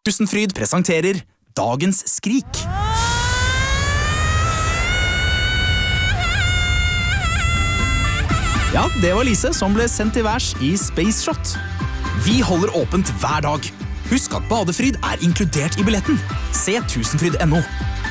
Tusenfryd presenterer Dagens skrik. Ja, det var Lise som ble sendt til værs i Space Shot. Vi holder åpent hver dag. Husk at badefryd er inkludert i billetten. Se tusenfryd.no.